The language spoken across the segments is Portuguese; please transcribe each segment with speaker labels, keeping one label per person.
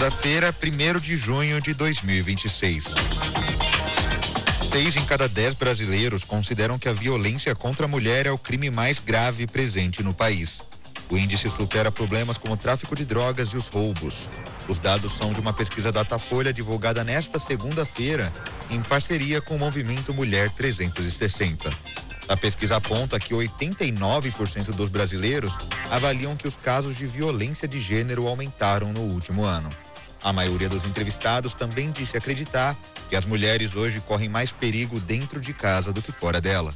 Speaker 1: Segunda-feira, 1º de junho de 2026. 6 em cada 10 brasileiros consideram que a violência contra a mulher é o crime mais grave presente no país. O índice supera problemas como o tráfico de drogas e os roubos. Os dados são de uma pesquisa Datafolha divulgada nesta segunda-feira, em parceria com o Movimento Mulher 360. A pesquisa aponta que 89% dos brasileiros avaliam que os casos de violência de gênero aumentaram no último ano. A maioria dos entrevistados também disse acreditar que as mulheres hoje correm mais perigo dentro de casa do que fora dela.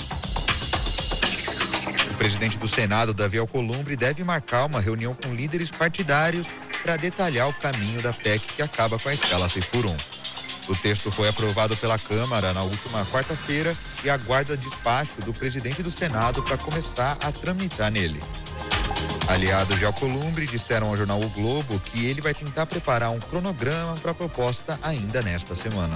Speaker 1: O presidente do Senado, Davi Alcolumbre, deve marcar uma reunião com líderes partidários para detalhar o caminho da PEC que acaba com a escala 6x1. O texto foi aprovado pela Câmara na última quarta-feira e aguarda despacho do presidente do Senado para começar a tramitar nele. Aliados de Alcolumbre disseram ao jornal O Globo que ele vai tentar preparar um cronograma para a proposta ainda nesta semana.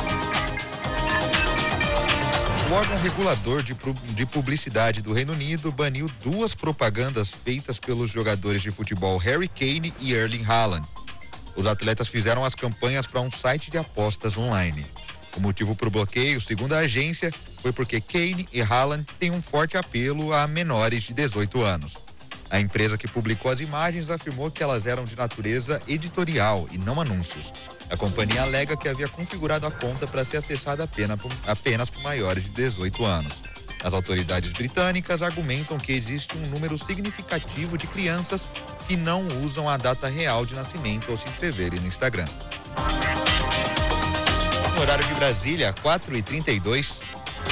Speaker 1: O órgão regulador de publicidade do Reino Unido baniu 2 propagandas feitas pelos jogadores de futebol Harry Kane e Erling Haaland. Os atletas fizeram as campanhas para um site de apostas online. O motivo para o bloqueio, segundo a agência, foi porque Kane e Haaland têm um forte apelo a menores de 18 anos. A empresa que publicou as imagens afirmou que elas eram de natureza editorial e não anúncios. A companhia alega que havia configurado a conta para ser acessada apenas por maiores de 18 anos. As autoridades britânicas argumentam que existe um número significativo de crianças que não usam a data real de nascimento ao se inscreverem no Instagram. No horário de Brasília, 4h32.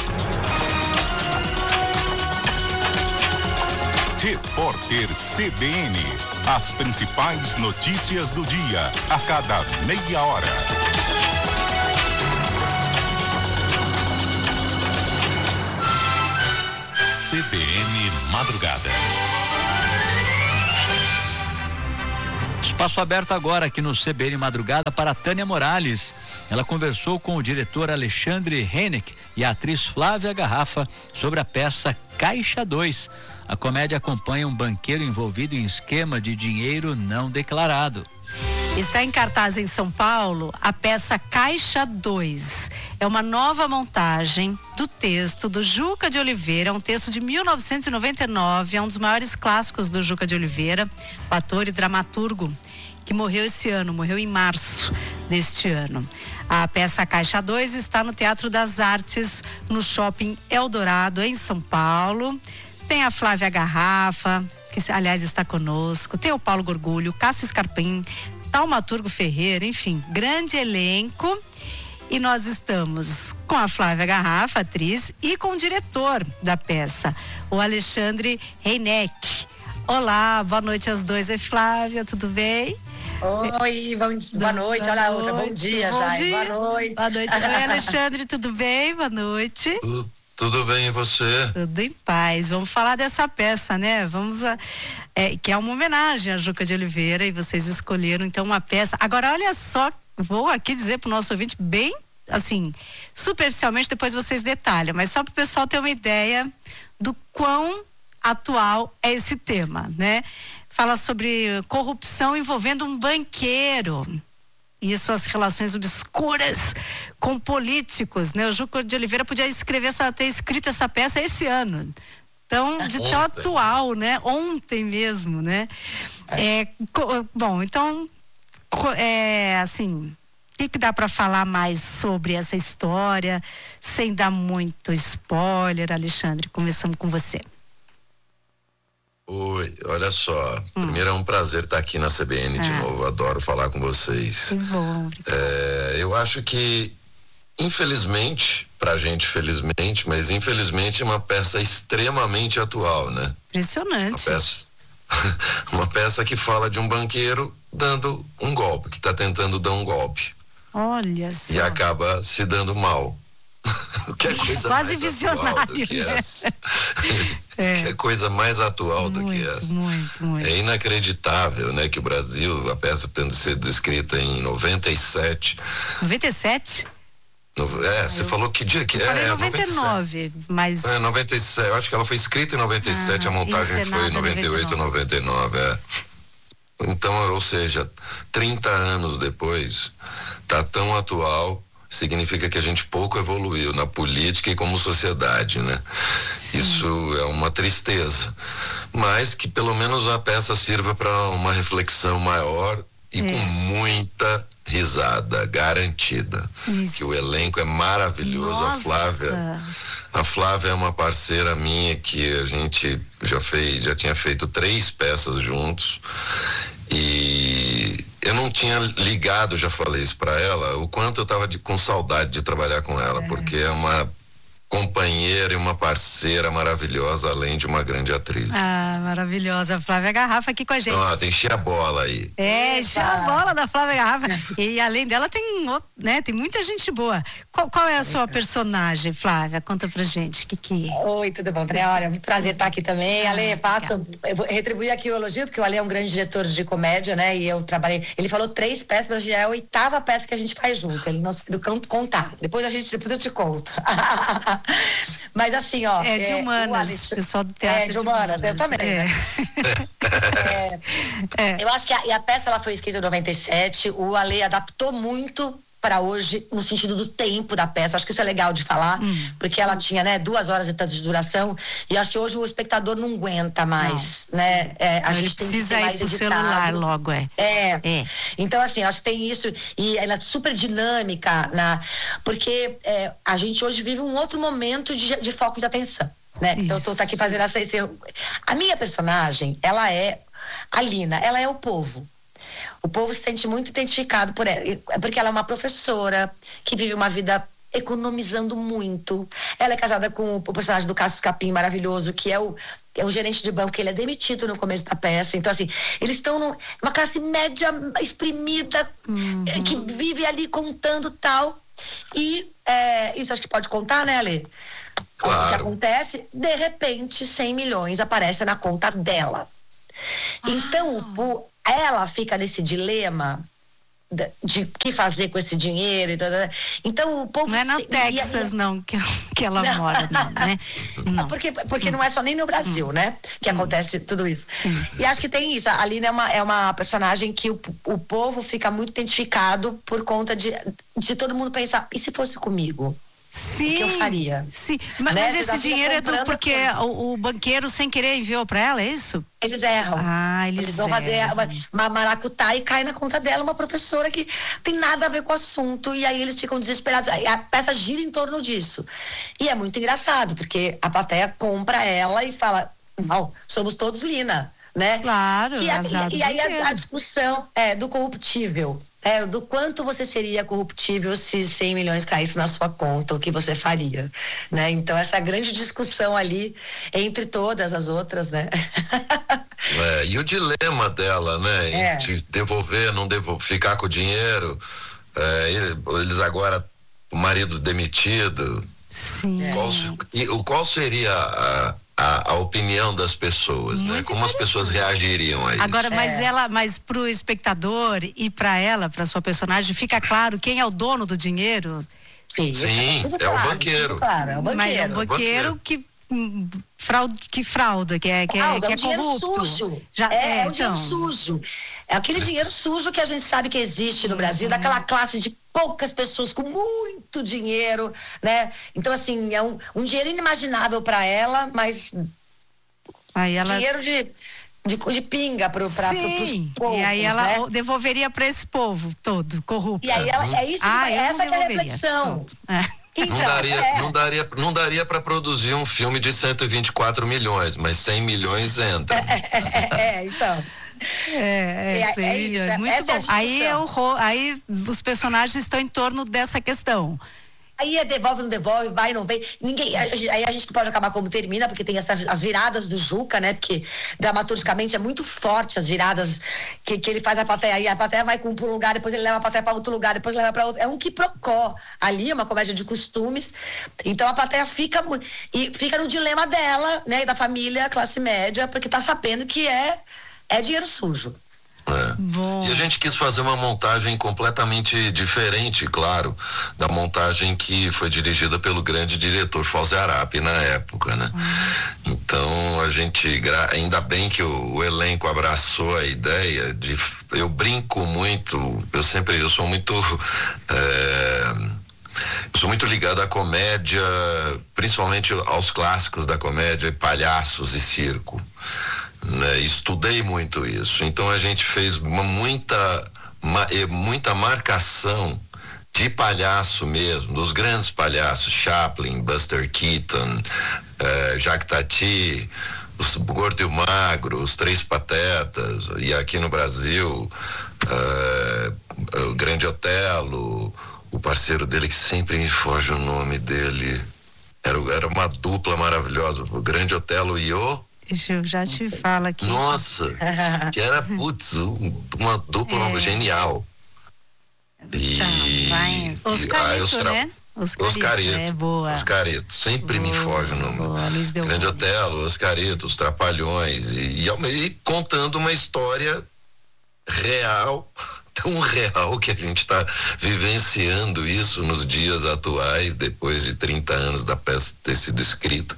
Speaker 2: Repórter CBN. As principais notícias do dia, a cada meia hora. CBN Madrugada.
Speaker 3: Espaço aberto agora aqui no CBN Madrugada para Tânia Morales. Ela conversou com o diretor Alexandre Henneck e a atriz Flávia Garrafa sobre a peça Caixa 2. A comédia acompanha um banqueiro envolvido em esquema de dinheiro não declarado.
Speaker 4: Está em cartaz em São Paulo a peça Caixa 2. É uma nova montagem do texto do Juca de Oliveira, um texto de 1999, é um dos maiores clássicos do Juca de Oliveira, o ator e dramaturgo, que morreu esse ano, morreu em março deste ano. A peça Caixa 2 está no Teatro das Artes, no Shopping Eldorado, em São Paulo. Tem a Flávia Garrafa, que aliás está conosco, tem o Paulo Gorgulho, Cássio Scarpim, Taumaturgo Ferreira, enfim, grande elenco. E nós estamos com a Flávia Garrafa, atriz, e com o diretor da peça, o Alexandre Henneck. Olá, boa noite aos dois. Oi, Flávia, tudo bem?
Speaker 5: Oi, boa noite. Olha a outra, bom dia, Jair. Boa noite.
Speaker 4: Boa noite. Oi, Alexandre, tudo bem? Boa noite.
Speaker 6: Tudo bem, e você?
Speaker 4: Tudo em paz. Vamos falar dessa peça, né? Que é uma homenagem a Juca de Oliveira, e vocês escolheram então uma peça. Agora, olha só, vou aqui dizer para o nosso ouvinte bem, assim, superficialmente, depois vocês detalham, mas só para o pessoal ter uma ideia do quão atual é esse tema, né? Fala sobre corrupção envolvendo um banqueiro e suas relações obscuras com políticos, né? O Juca de Oliveira podia ter escrito essa peça esse ano. Então, de tão atual, né? Ontem mesmo, né? Bom, então, assim, o que dá para falar mais sobre essa história, sem dar muito spoiler, Alexandre? Começamos com você.
Speaker 6: Oi, olha só, primeiro é um prazer estar aqui na CBN de novo, adoro falar com vocês.
Speaker 4: Que bom.
Speaker 6: Eu acho que, infelizmente, pra gente felizmente, mas infelizmente é uma peça extremamente atual, né?
Speaker 4: Impressionante.
Speaker 6: Uma peça que fala de um banqueiro dando um golpe, que tá tentando dar um golpe.
Speaker 4: Olha só.
Speaker 6: E acaba se dando mal. Que é coisa
Speaker 4: quase
Speaker 6: mais
Speaker 4: visionário,
Speaker 6: atual do que
Speaker 4: né?
Speaker 6: essa. Que é coisa mais atual do que essa.
Speaker 4: Muito.
Speaker 6: É inacreditável, né, que o Brasil, a peça tendo sido escrita em 97.
Speaker 4: 97?
Speaker 6: Você falou que dia que é?
Speaker 4: Eu falei 99, mas...
Speaker 6: 97, eu acho que ela foi escrita em 97, a montagem foi em 98, 99, Então, ou seja, 30 anos depois, tá tão atual, significa que a gente pouco evoluiu na política e como sociedade, né? Sim. Isso é uma tristeza, mas que pelo menos a peça sirva para uma reflexão maior e com muita risada garantida. Isso. Que o elenco é maravilhoso.
Speaker 4: Nossa.
Speaker 6: A Flávia é uma parceira minha que a gente já tinha feito 3 peças juntos, e eu não tinha ligado, já falei isso pra ela, o quanto eu tava com saudade de trabalhar com ela, porque é uma companheira e uma parceira maravilhosa, além de uma grande atriz.
Speaker 4: Ah, maravilhosa. Flávia Garrafa aqui com a gente.
Speaker 6: Tem que encher a bola aí.
Speaker 4: Encher a bola da Flávia Garrafa. E além dela tem muita gente boa. Qual é a sua personagem, Flávia? Conta pra gente.
Speaker 5: Oi, tudo bom, André? Olha, muito prazer estar aqui também. Ale, eu vou retribuir aqui o elogio, porque o Ale é um grande diretor de comédia, né? E eu trabalhei, ele falou 3 peças, mas já é a 8ª peça que a gente faz junto. Ele não sabe contar. Depois eu te conto. Mas assim, ó.
Speaker 4: É de humanas, pessoal do teatro.
Speaker 5: É de humanas, eu também. Eu acho que a peça ela foi escrita em 97, o Ale adaptou muito para hoje, no sentido do tempo da peça. Acho que isso é legal de falar, porque ela tinha, né, 2 horas e tanto de duração, e acho que hoje o espectador não aguenta mais, né? A gente
Speaker 4: precisa
Speaker 5: tem que
Speaker 4: ir pro celular logo,
Speaker 5: Então, assim, acho que tem isso, e ela é super dinâmica, porque a gente hoje vive um outro momento de foco de atenção, né? Então, eu tô aqui fazendo essa... A minha personagem, ela é a Lina, ela é o povo. O povo se sente muito identificado por ela, porque ela é uma professora que vive uma vida economizando muito. Ela é casada com o personagem do Cássio Capim, maravilhoso, que é o gerente de banco, que ele é demitido no começo da peça. Então, assim, eles estão numa classe média exprimida, que vive ali contando tal. E isso acho que pode contar, né, Ale?
Speaker 6: Claro.
Speaker 5: O que acontece, de repente, 100 milhões aparecem na conta dela. Então, ela fica nesse dilema de que fazer com esse dinheiro. Então, o povo...
Speaker 4: Não é na Texas, não, que ela mora, não, né? Não.
Speaker 5: Porque não é só nem no Brasil, né? Que acontece tudo isso.
Speaker 4: Sim.
Speaker 5: E acho que tem isso. A Lina é uma personagem que o povo fica muito identificado por conta de todo mundo pensar, e se fosse comigo?
Speaker 4: Sim,
Speaker 5: o que eu faria?
Speaker 4: Sim, mas esse dinheiro é porque o banqueiro sem querer enviou pra ela, é isso?
Speaker 5: Eles erram.
Speaker 4: Eles
Speaker 5: vão fazer uma maracutá e cai na conta dela uma professora que tem nada a ver com o assunto, e aí eles ficam desesperados. A peça gira em torno disso. E é muito engraçado, porque a plateia compra ela e fala, não, somos todos Lina, né?
Speaker 4: Claro.
Speaker 5: E aí a discussão do corruptível. Do quanto você seria corruptível se 100 milhões caísse na sua conta, o que você faria, né? Então, essa grande discussão ali, entre todas as outras, né?
Speaker 6: E o dilema dela, né? De devolver, não devolver, ficar com o dinheiro, eles agora, o marido demitido.
Speaker 4: Sim.
Speaker 6: Qual seria a opinião das pessoas, né? Como as pessoas reagiriam a isso?
Speaker 4: Agora, mas pro espectador e pra ela, pra sua personagem, fica claro quem é o dono do dinheiro?
Speaker 6: Sim, o banqueiro.
Speaker 5: Claro, é o banqueiro.
Speaker 4: Mas é o banqueiro que frauda, que é corrupto.
Speaker 5: Sujo.
Speaker 4: É
Speaker 5: o dinheiro sujo. É aquele dinheiro sujo que a gente sabe que existe no Brasil, daquela classe de poucas pessoas com muito dinheiro, né? Então, assim, é um dinheiro inimaginável para ela, mas dinheiro de pinga pros povos,
Speaker 4: e aí ela devolveria para esse povo todo corrupto.
Speaker 5: E aí essa que é a reflexão.
Speaker 6: Então, não daria para produzir um filme de 124 milhões, mas 100 milhões entra.
Speaker 5: Então.
Speaker 4: 100 milhões. Muito bom. Aí os personagens estão em torno dessa questão.
Speaker 5: Aí devolve, não devolve, vai, não vem. Aí a gente não pode acabar como termina, porque tem as viradas do Juca, né? Porque dramaturgicamente é muito forte as viradas que ele faz a plateia. Aí a plateia vai para um lugar, depois ele leva a plateia para outro lugar, depois leva para outro. É um quiprocó. Ali é uma comédia de costumes. Então a plateia fica no dilema dela, né? E da família, classe média, porque tá sabendo que é dinheiro sujo.
Speaker 4: Bom.
Speaker 6: E a gente quis fazer uma montagem completamente diferente, claro, da montagem que foi dirigida pelo grande diretor Fauzi Arap na época, né? Então a gente, ainda bem que o elenco abraçou a ideia de, eu brinco muito, eu sou muito ligado à comédia, principalmente aos clássicos da comédia, palhaços e circo. Né? Estudei muito isso. Então a gente fez muita marcação de palhaço mesmo, dos grandes palhaços, Chaplin, Buster Keaton, Jacques Tati, o Gordo e o Magro, os Três Patetas, e aqui no Brasil, o Grande Otelo, o parceiro dele que sempre me foge o nome dele, era uma dupla maravilhosa, o Grande Otelo e o...
Speaker 4: Deixa eu já te falo aqui.
Speaker 6: Nossa, que era, uma dupla genial.
Speaker 4: Oscarito, né?
Speaker 6: Oscarito.
Speaker 4: É boa.
Speaker 6: Oscarito, sempre me foge o nome.
Speaker 4: Boa,
Speaker 6: Grande Otelo, Oscarito, os Trapalhões. E contando uma história real, tão real que a gente está vivenciando isso nos dias atuais, depois de 30 anos da peça ter sido escrita.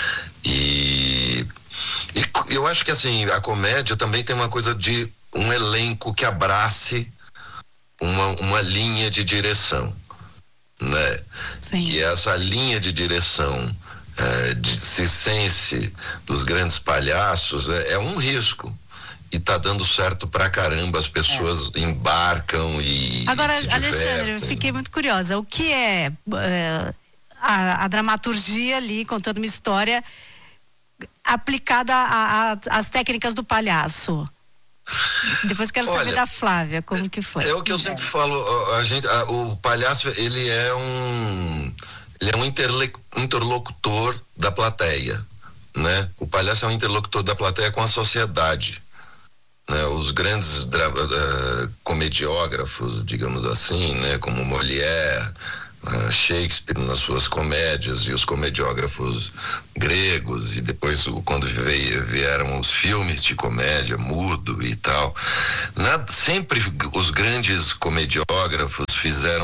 Speaker 6: E eu acho que assim, a comédia também tem uma coisa de um elenco que abrace uma linha de direção, né?
Speaker 4: Sim.
Speaker 6: E essa linha de direção circense dos grandes palhaços é um risco. E tá dando certo pra caramba, as pessoas embarcam e
Speaker 4: Agora,
Speaker 6: se
Speaker 4: Alexandre, eu fiquei muito curiosa. O que é a dramaturgia ali, contando uma história aplicada às técnicas do palhaço? Depois quero saber da Flávia, como que foi.
Speaker 6: É o que eu sempre falo, o palhaço, ele é um interlocutor da plateia, né? O palhaço é um interlocutor da plateia com a sociedade, né? Os grandes comediógrafos, digamos assim, né? Como Molière, Shakespeare nas suas comédias, e os comediógrafos gregos, e depois quando vieram os filmes de comédia mudo e tal, sempre os grandes comediógrafos fizeram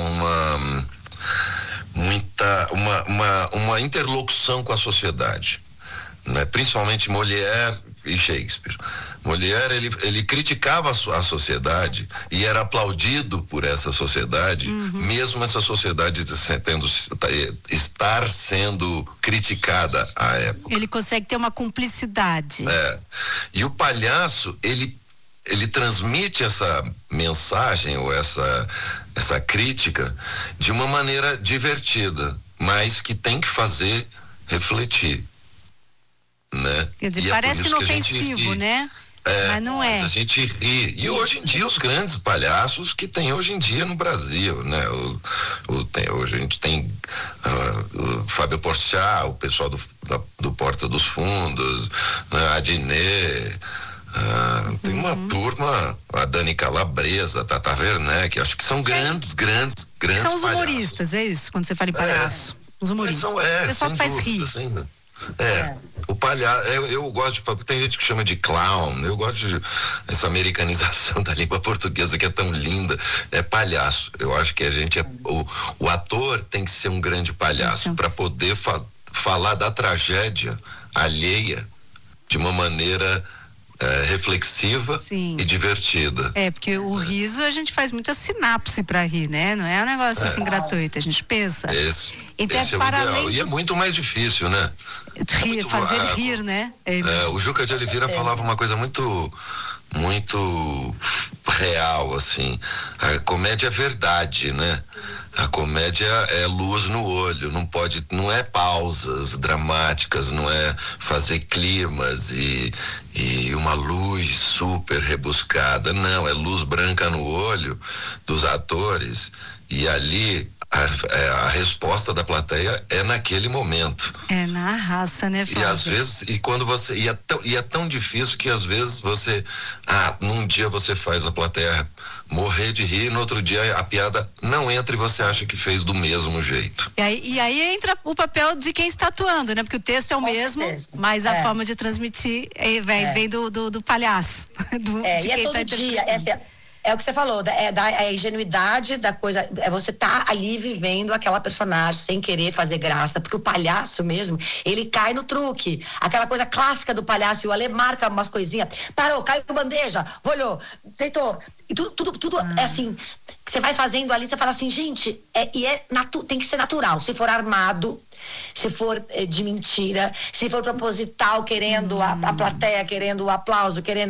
Speaker 6: uma interlocução com a sociedade, né? Principalmente Molière e Shakespeare. Molière, ele criticava a sociedade e era aplaudido por essa sociedade, mesmo essa sociedade estar sendo criticada à época.
Speaker 4: Ele consegue ter uma cumplicidade.
Speaker 6: E o palhaço, ele transmite essa mensagem ou essa crítica de uma maneira divertida, mas que tem que fazer refletir, né?
Speaker 4: Quer dizer, parece inofensivo, né? Mas não é.
Speaker 6: Mas a gente ri. E hoje em dia, os grandes palhaços que tem hoje em dia no Brasil, né? Hoje a gente tem o Fábio Porchat, o pessoal do Porta dos Fundos, né? A Dinê, tem uma turma, a Dani Calabresa, a Tata Werneck, acho que são grandes
Speaker 4: São os humoristas, é isso, quando você fala em palhaço. Os humoristas. O pessoal que faz rir.
Speaker 6: O palhaço, eu gosto de falar, tem gente que chama de clown, eu gosto de essa americanização da língua portuguesa que é tão linda, é palhaço. Eu acho que o ator tem que ser um grande palhaço para poder falar da tragédia alheia de uma maneira reflexiva e divertida.
Speaker 4: Porque o riso, a gente faz muita sinapse para rir, né? Não é um negócio assim gratuito, a gente pensa. Então
Speaker 6: esse é para além e é muito mais difícil, né?
Speaker 4: Fazer rir, né?
Speaker 6: O Juca de Oliveira falava uma coisa muito real, assim. A comédia é verdade, né? A comédia é luz no olho, não é pausas dramáticas, não é fazer climas e uma luz super rebuscada, não, é luz branca no olho dos atores, e ali a resposta da plateia é naquele momento.
Speaker 4: É na raça, né, Flávio?
Speaker 6: E às vezes, e é tão difícil que às vezes num dia você faz a plateia morrer de rir, no outro dia a piada não entra e você acha que fez do mesmo jeito.
Speaker 4: E aí entra o papel de quem está atuando, né? Porque o texto é o mesmo, mas a forma de transmitir vem do palhaço.
Speaker 5: E é todo dia. É o que você falou, a ingenuidade da coisa, é você tá ali vivendo aquela personagem sem querer fazer graça, porque o palhaço mesmo, ele cai no truque, aquela coisa clássica do palhaço, e o Ale marca umas coisinhas, parou, caiu bandeja, olhou, deitou, e tudo é assim, que você vai fazendo ali, você fala assim, gente, tem que ser natural, se for armado, se for de mentira, se for proposital, querendo a plateia, querendo o aplauso, querendo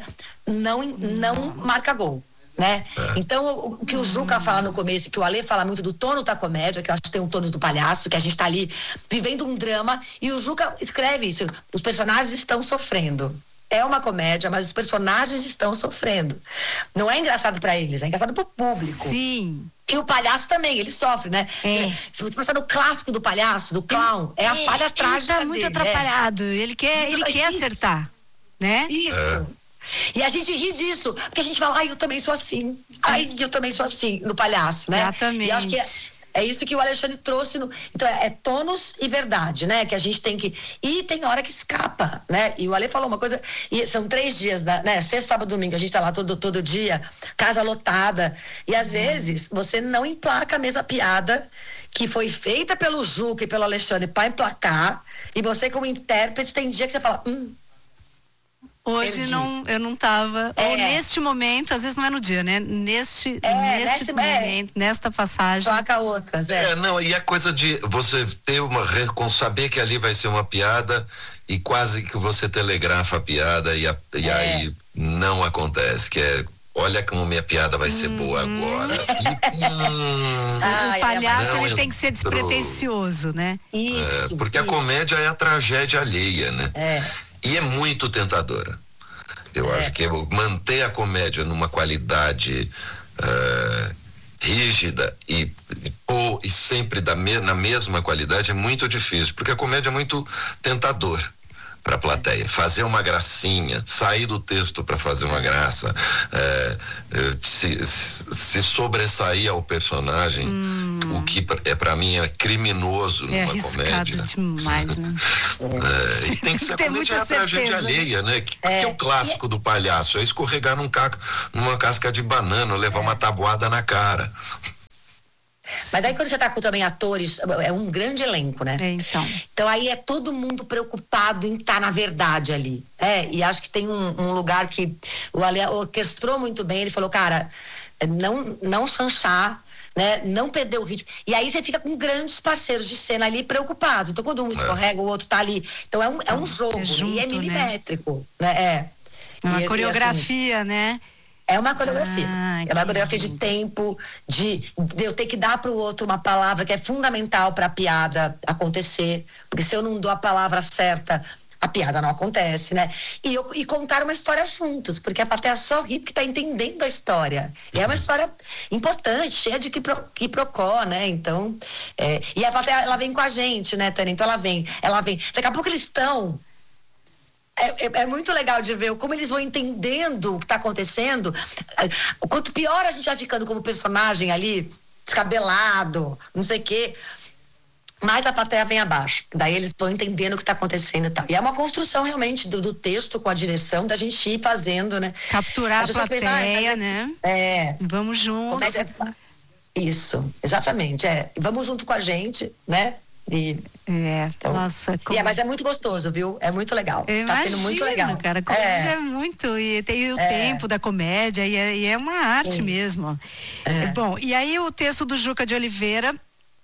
Speaker 5: não marca gol, né? Então, o que o Juca fala no começo, que o Ale fala muito do tônus da comédia, que eu acho que tem um tônus do palhaço, que a gente tá ali vivendo um drama, e o Juca escreve isso, os personagens estão sofrendo. É uma comédia, mas os personagens estão sofrendo. Não é engraçado pra eles, é engraçado pro público.
Speaker 4: Sim.
Speaker 5: E o palhaço também, ele sofre, né? Se você pensar no clássico do palhaço, do clown, a falha trágica
Speaker 4: ele tá muito atrapalhado, ele quer acertar, né?
Speaker 5: Isso. E a gente ri disso, porque a gente fala, eu também sou assim. Eu também sou assim, no palhaço, né?
Speaker 4: Exatamente.
Speaker 5: E eu acho que é isso que o Alexandre trouxe. Então, é tônus e verdade, né? Que a gente tem que... E tem hora que escapa, né? E o Ale falou uma coisa... E são 3 dias, né? Sexta, sábado, domingo. A gente tá lá todo dia, casa lotada. E às vezes, você não emplaca a mesma piada que foi feita pelo Juca e pelo Alexandre para emplacar. E você, como intérprete, tem dia que você fala...
Speaker 4: Hoje eu não tava, ou neste momento, às vezes não é no dia, né? Neste momento, nesta passagem.
Speaker 5: Placa outras,
Speaker 6: e a coisa de você ter saber que ali vai ser uma piada e quase que você telegrafa a piada e aí não acontece, que é... Olha como minha piada vai ser boa agora.
Speaker 4: O palhaço, ele tem que ser despretensioso, né?
Speaker 5: Isso.
Speaker 6: Porque a comédia é a tragédia alheia, né? E é muito tentadora. Eu acho que manter a comédia numa qualidade rígida e sempre na mesma qualidade é muito difícil, porque a comédia é muito tentadora para a plateia. Fazer uma gracinha, sair do texto para fazer uma graça, se sobressair ao personagem, o que para mim é criminoso numa comédia.
Speaker 4: É demais, né?
Speaker 6: E tem que ser a comédia, a tragédia alheia, né? Que é o clássico do palhaço, é escorregar numa casca de banana, levar uma tabuada na cara.
Speaker 5: Mas aí quando você tá com também atores, é um grande elenco, né? Então aí é todo mundo preocupado em estar na verdade ali. E acho que tem um lugar que o Ale orquestrou muito bem, ele falou, cara, não chanchar, né? Não perder o ritmo. E aí você fica com grandes parceiros de cena ali preocupados. Então quando um escorrega, o outro tá ali. Então é um jogo, junto, e é milimétrico, né?
Speaker 4: É uma coreografia, assim, né?
Speaker 5: É uma coreografia. É uma coreografia de tempo, de eu ter que dar para o outro uma palavra que é fundamental para a piada acontecer. Porque se eu não dou a palavra certa, a piada não acontece, né? E contar uma história juntos, porque a plateia só ri porque está entendendo a história. E é uma história importante, cheia de quiprocó, né? Então, e a plateia, ela vem com a gente, né, Tânia? Então ela vem. Daqui a pouco eles estão... É muito legal de ver como eles vão entendendo o que está acontecendo. Quanto pior a gente vai ficando como personagem ali, descabelado, não sei o quê, mais a plateia vem abaixo. Daí eles vão entendendo o que está acontecendo e tal. E é uma construção realmente do texto com a direção, da gente ir fazendo, né?
Speaker 4: Capturar a plateia, né? Vamos juntos.
Speaker 5: Isso, exatamente. Vamos junto com a gente, né? Então,
Speaker 4: nossa,
Speaker 5: mas é muito gostoso, viu? É muito legal.
Speaker 4: Tá
Speaker 5: sendo muito legal.
Speaker 4: Cara, a comédia é muito, e tem o tempo da comédia, e é uma arte mesmo. Bom, e aí o texto do Juca de Oliveira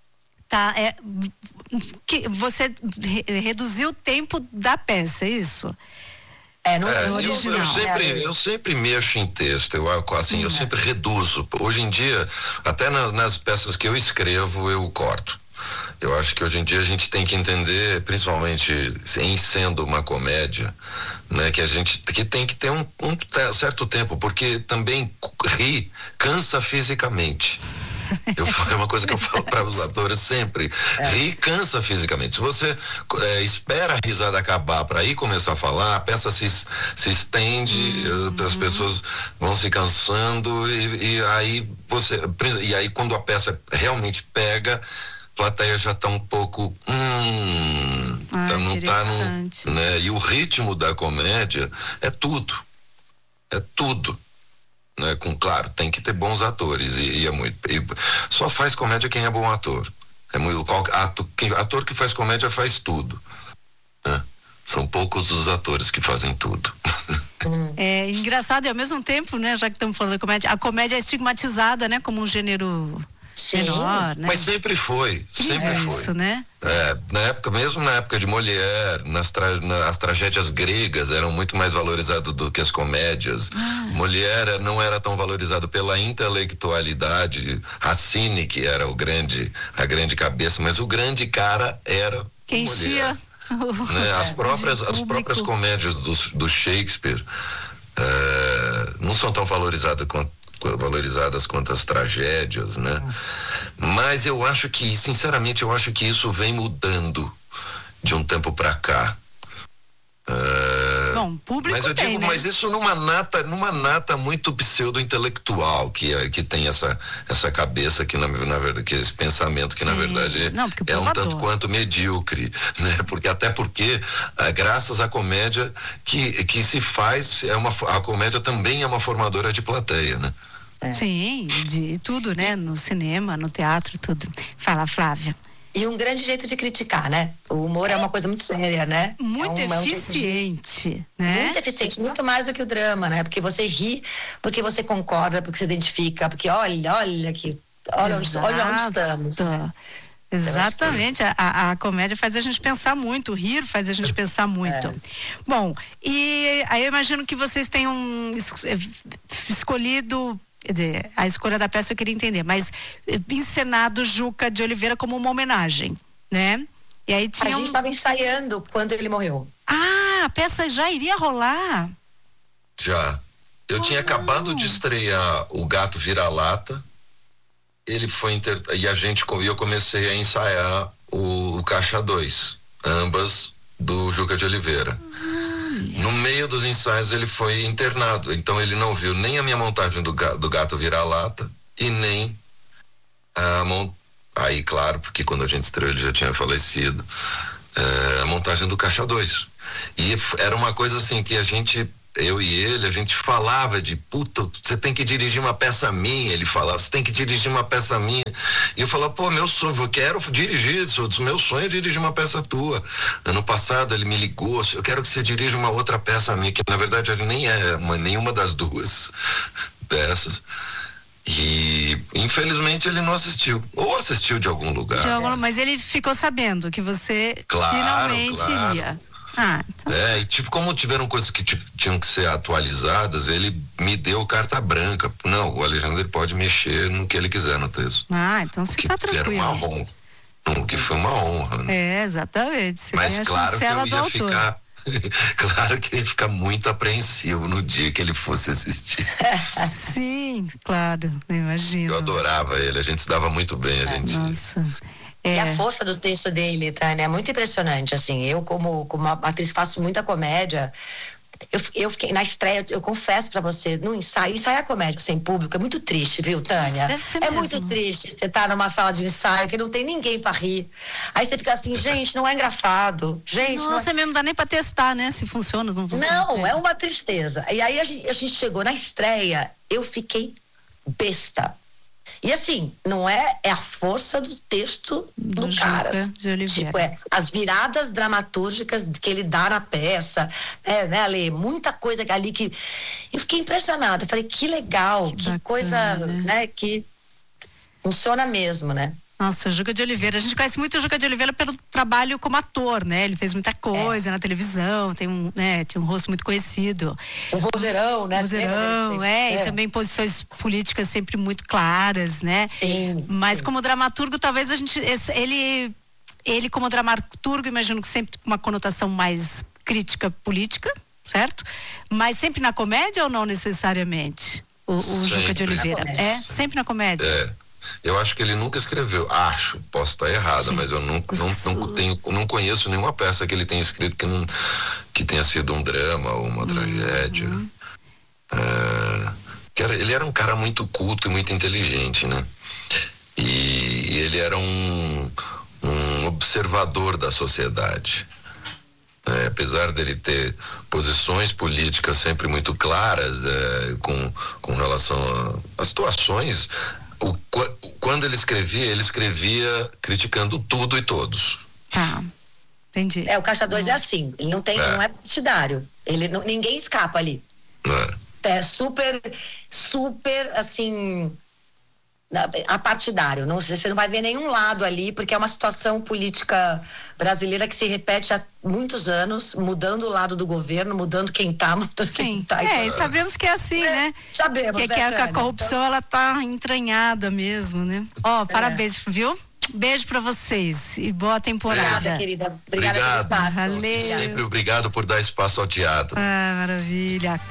Speaker 4: que você reduziu o tempo da peça, é isso?
Speaker 5: No original.
Speaker 6: Eu sempre mexo em texto, eu sempre reduzo. Hoje em dia, até nas peças que eu escrevo, eu corto. Eu acho que hoje em dia a gente tem que entender, principalmente em sendo uma comédia, né, que tem que ter um certo tempo, porque também rir cansa fisicamente. É uma coisa que eu falo para os atores sempre. Rir cansa fisicamente. Se você espera a risada acabar para aí começar a falar, a peça se estende, as pessoas vão se cansando e aí quando a peça realmente pega, a plateia já tá um pouco não tá né? E o ritmo da comédia é tudo, né? Claro, tem que ter bons atores e só faz comédia quem é bom ator. Ator que faz comédia faz tudo, né? São poucos os atores que fazem tudo.
Speaker 4: É engraçado e ao mesmo tempo, né, já que estamos falando de comédia, a comédia é estigmatizada, né, como um gênero menor, né?
Speaker 6: Mas sempre foi.
Speaker 4: Isso, né?
Speaker 6: Mesmo na época de Molière, as tragédias gregas eram muito mais valorizadas do que as comédias. Molière não era tão valorizado pela intelectualidade. Racine, que era a grande cabeça, mas o grande cara era
Speaker 4: quem enchia
Speaker 6: né? As próprias comédias do Shakespeare não são tão valorizadas quanto as tragédias, né? Mas eu acho que, sinceramente, isso vem mudando de um tempo para cá.
Speaker 4: Bom, público
Speaker 6: mas eu
Speaker 4: tem,
Speaker 6: digo,
Speaker 4: né?
Speaker 6: mas isso numa nata muito pseudo-intelectual que tem essa cabeça que na verdade, que esse pensamento que na verdade é um tanto quanto medíocre, né? Até porque graças à comédia que se faz, a comédia também é uma formadora de plateia, né?
Speaker 4: Sim, de tudo, né? No cinema, no teatro, tudo. Fala, Flávia.
Speaker 5: E um grande jeito de criticar, né? O humor é uma coisa muito séria, né?
Speaker 4: Muito eficiente, né?
Speaker 5: Muito eficiente, muito mais do que o drama, né? Porque você ri, porque você concorda, porque você identifica, porque olha aqui, olha onde estamos. Né?
Speaker 4: Exatamente, a comédia faz a gente pensar muito, o rir faz a gente pensar muito. Bom, e aí eu imagino que vocês tenham escolhido, quer dizer, a escolha da peça eu queria entender, mas encenado Juca de Oliveira como uma homenagem, né? E aí
Speaker 5: a gente estava ensaiando quando ele morreu.
Speaker 4: A peça já iria rolar?
Speaker 6: Já. Eu tinha acabado de estrear O Gato Vira-Lata. Ele foi e eu comecei a ensaiar o Caixa 2, ambas do Juca de Oliveira. No meio dos ensaios ele foi internado, então ele não viu nem a minha montagem do Gato Vira-Lata e nem aí claro, porque quando a gente estreou ele já tinha falecido, a montagem do Caixa 2. E era uma coisa assim que eu e ele, a gente falava de você tem que dirigir uma peça minha. Ele falava, você tem que dirigir uma peça minha. E eu falava, meu sonho, eu quero dirigir, meu sonho é dirigir uma peça tua. Ano passado ele me ligou, eu quero que você dirija uma outra peça minha, que na verdade ele nem é nenhuma das duas peças. E infelizmente ele não assistiu, ou assistiu de algum lugar.
Speaker 4: Mas ele ficou sabendo que você finalmente iria. Então.
Speaker 6: E como tiveram coisas que tinham que ser atualizadas, ele me deu carta branca. Não, o Alexandre pode mexer no que ele quiser no texto.
Speaker 4: Então você tá tranquilo.
Speaker 6: Era uma honra. Que foi uma honra, né?
Speaker 4: Exatamente. Você
Speaker 6: mas claro que eu ia
Speaker 4: autor.
Speaker 6: Claro que eu ia ficar muito apreensivo no dia que ele fosse assistir.
Speaker 4: Sim, claro, imagino.
Speaker 6: Eu adorava ele, a gente se dava muito bem,
Speaker 4: Nossa.
Speaker 5: E a força do texto dele, Tânia, é muito impressionante, assim, eu como atriz faço muita comédia, eu fiquei na estreia, eu confesso pra você, no ensaiar comédia sem público é muito triste, viu, Tânia?
Speaker 4: Deve ser
Speaker 5: mesmo.
Speaker 4: Muito
Speaker 5: triste, você tá numa sala de ensaio que não tem ninguém pra rir, aí você fica assim, gente, não é engraçado, gente...
Speaker 4: Nossa, mesmo não dá nem pra testar, né, se funciona ou não funciona.
Speaker 5: Não, é uma tristeza, e aí a gente chegou na estreia, eu fiquei besta. E assim, não é a força do texto do cara.
Speaker 4: De Oliveira.
Speaker 5: As viradas dramatúrgicas que ele dá na peça, né, Ale? Muita coisa ali que eu fiquei impressionada. Eu falei, que legal, que bacana, coisa, né, que funciona mesmo, né?
Speaker 4: Nossa, o Juca de Oliveira, a gente conhece muito o Juca de Oliveira pelo trabalho como ator, né? Ele fez muita coisa na televisão, tem um rosto muito conhecido.
Speaker 5: O vozeirão, né?
Speaker 4: E também posições políticas sempre muito claras, né?
Speaker 5: Sim.
Speaker 4: Mas como dramaturgo, talvez ele como dramaturgo, imagino que sempre com uma conotação mais crítica política, certo? Mas sempre na comédia ou não necessariamente? O Juca de Oliveira? Sempre na comédia?
Speaker 6: Eu acho que ele nunca escreveu. Posso estar errado, mas eu não conheço nenhuma peça que ele tenha escrito que tenha sido um drama ou uma tragédia. Ele era um cara muito culto e muito inteligente, né? E ele era um observador da sociedade. Apesar dele ter posições políticas sempre muito claras com relação a situações, quando ele escrevia criticando tudo e todos.
Speaker 4: Tá, entendi.
Speaker 5: O Caixa 2 é assim, ele não é partidário, ninguém escapa ali. É super, super, assim, apartidário. Você não vai ver nenhum lado ali, porque é uma situação política brasileira que se repete há muitos anos, mudando o lado do governo, mudando quem tá, mudando quem tá.
Speaker 4: E sabemos que é assim, né?
Speaker 5: Sabemos,
Speaker 4: que a corrupção, ela tá entranhada mesmo, né? Parabéns, viu? Beijo pra vocês e boa temporada.
Speaker 5: Obrigada, querida. Obrigada pelo espaço.
Speaker 4: Valeu.
Speaker 6: Sempre obrigado por dar espaço ao teatro.
Speaker 4: Maravilha.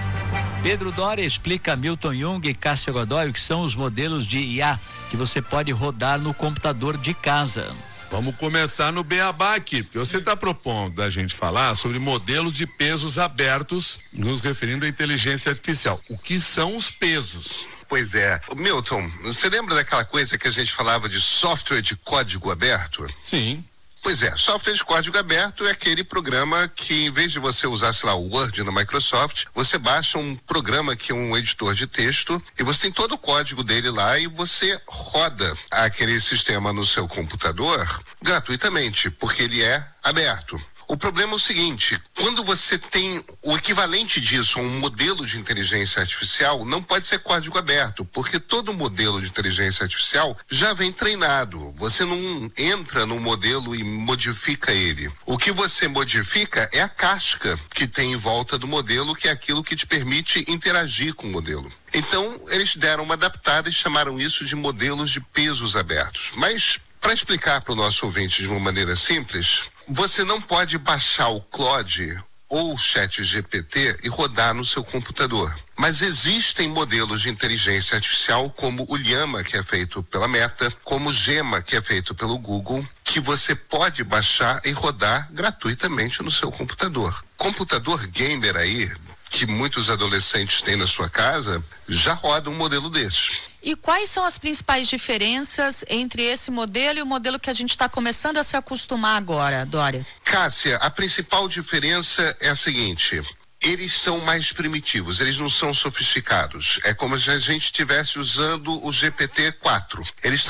Speaker 3: Pedro Doria explica a Milton Jung e Cássia Godoy o que são os modelos de IA que você pode rodar no computador de casa.
Speaker 7: Vamos começar no beabá aqui, porque você está propondo a gente falar sobre modelos de pesos abertos, nos referindo à inteligência artificial. O que são os pesos?
Speaker 8: Pois é. Milton, você lembra daquela coisa que a gente falava de software de código aberto?
Speaker 7: Sim.
Speaker 8: Pois é, software de código aberto é aquele programa que, em vez de você usar, sei lá, o Word na Microsoft, você baixa um programa que é um editor de texto e você tem todo o código dele lá e você roda aquele sistema no seu computador gratuitamente, porque ele é aberto. O problema é o seguinte, quando você tem o equivalente disso a um modelo de inteligência artificial, não pode ser código aberto, porque todo modelo de inteligência artificial já vem treinado. Você não entra no modelo e modifica ele. O que você modifica é a casca que tem em volta do modelo, que é aquilo que te permite interagir com o modelo. Então, eles deram uma adaptada e chamaram isso de modelos de pesos abertos. Mas, para explicar para o nosso ouvinte de uma maneira simples, você não pode baixar o Claude ou o ChatGPT e rodar no seu computador. Mas existem modelos de inteligência artificial como o Llama, que é feito pela Meta, como o Gemma, que é feito pelo Google, que você pode baixar e rodar gratuitamente no seu computador. Computador gamer aí, que muitos adolescentes têm na sua casa, já roda um modelo desse.
Speaker 9: E quais são as principais diferenças entre esse modelo e o modelo que a gente está começando a se acostumar agora, Doria? Cássia,
Speaker 8: a principal diferença é a seguinte: eles são mais primitivos, eles não são sofisticados. É como se a gente estivesse usando o GPT-4. Eles